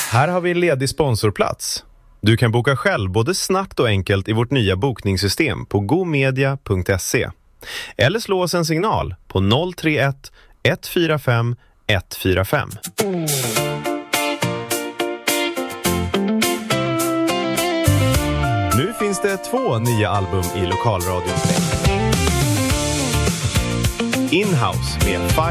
Här har vi en ledig sponsorplats. Du kan boka själv både snabbt och enkelt i vårt nya bokningssystem på gomedia.se. Eller slå oss en signal på 031 145 145. Nu finns det 2 nya album i lokalradion. Inhouse med